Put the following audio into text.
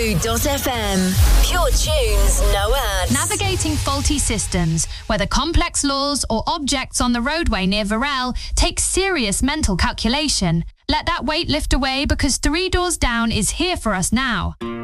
FM. Pure tunes, no ads. Navigating faulty systems, whether complex laws or objects on the roadway near Varel, takes serious mental calculation. Let that weight lift away because Three Doors Down is here for us now.